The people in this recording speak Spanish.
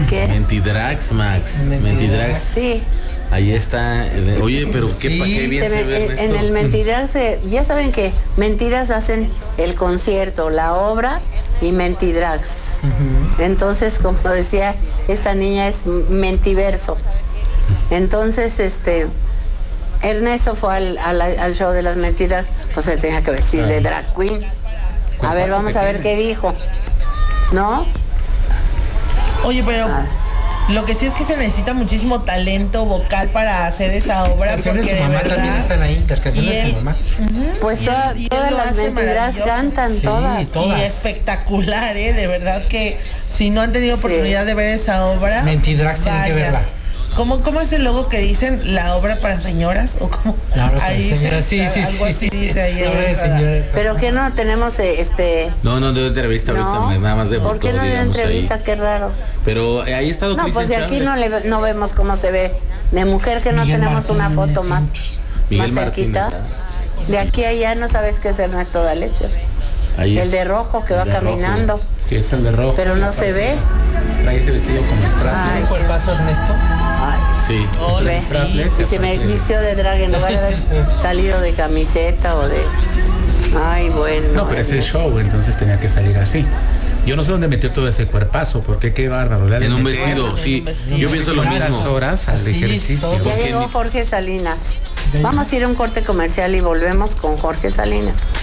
¿Qué? Mentidrags, Max. Mentidrags. Sí. Ahí está. Oye, pero Sí. qué bien se ve, Ernesto. En el Mentidrags, ya saben que Mentiras hacen el concierto, la obra y Mentidrags. Entonces, como decía, esta niña es mentiverso. Entonces, Ernesto fue al show de las Mentiras, pues se tenía que vestir de drag queen. A ver, vamos a ver qué dijo. ¿No? Oye, pero lo que sí es que se necesita muchísimo talento vocal para hacer esa obra. Las canciones Porque de su mamá verdad, también están ahí, las canciones de su mamá. Pues y él todas lo las hace Mentiras maravilloso. cantan, Sí, todas. todas. Y espectacular, de verdad que si no han tenido oportunidad de ver esa obra, Mentidrags tienen que verla. ¿Cómo es el logo que dicen? ¿La obra para señoras? ¿O cómo? La obra para Ahí señoras, dice, sí, algo así dice ahí. La obra de señoras. Pero que no tenemos No, de entrevista ahorita, nada más de ¿por qué no de digamos, entrevista? ahí. Qué raro. Pero ahí ha estado No, Cristian pues de aquí Chávez. no vemos cómo se ve. De mujer que no Miguel tenemos una Martínez, foto más, Miguel más cerquita. Martínez. De aquí a allá no sabes qué es Ernesto D'Alessio. Ahí El es. de rojo que va de rojo. caminando. Sí, es el de rojo. Pero no se ve. Trae ese vestido como estrato. Ay. ¿Tiene cuerpazo, Ernesto? Ay, Sí. ve. Strapless, Y se me vistió de drag en lugar de haber salido de camiseta o de... Ay, bueno. No, pero es el show, entonces tenía que salir así. Yo no sé dónde metió todo ese cuerpazo, porque qué bárbaro. le ha de En un meter vestido, sí. Yo pienso lo unas mismo. horas al Así, ejercicio. todo. Ya porque llegó Jorge Salinas. Vamos a ir a un corte comercial y volvemos con Jorge Salinas.